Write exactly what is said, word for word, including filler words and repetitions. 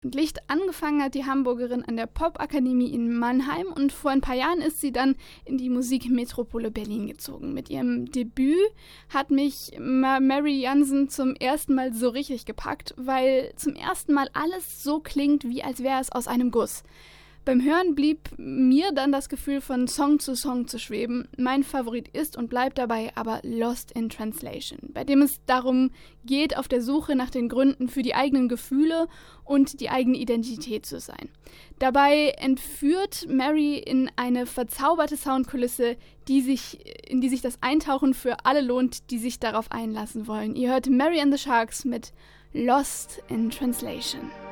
Licht angefangen hat die Hamburgerin an der Popakademie in Mannheim und vor ein paar Jahren ist sie dann in die Musikmetropole Berlin gezogen. Mit ihrem Debüt hat mich Ma- Mary Jansen zum ersten Mal so richtig gepackt, weil zum ersten Mal alles so klingt, wie als wäre es aus einem Guss. Beim Hören blieb mir dann das Gefühl, von Song zu Song zu schweben. Mein Favorit ist und bleibt dabei aber Lost in Translation, bei dem es darum geht, auf der Suche nach den Gründen für die eigenen Gefühle und die eigene Identität zu sein. Dabei entführt Mary in eine verzauberte Soundkulisse, die sich, in die sich das Eintauchen für alle lohnt, die sich darauf einlassen wollen. Ihr hört Mary and the Sharks mit Lost in Translation.